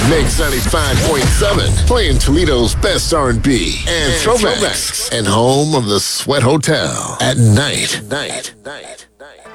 Mix 95.7, playing Toledo's best R&B and throwbacks, and home of the Sweat Hotel at night.